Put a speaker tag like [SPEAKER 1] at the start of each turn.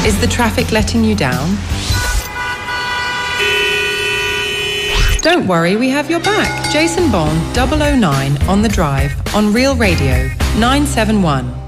[SPEAKER 1] Is the traffic letting you down? Don't worry, we have your back. Jason Bond, 009 on the Drive on Real Radio 971.